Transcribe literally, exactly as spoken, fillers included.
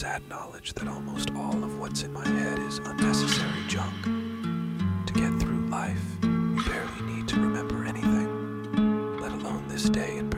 sad knowledge that almost all of what's in my head is unnecessary junk. To get through life, you barely need to remember anything, let alone this day in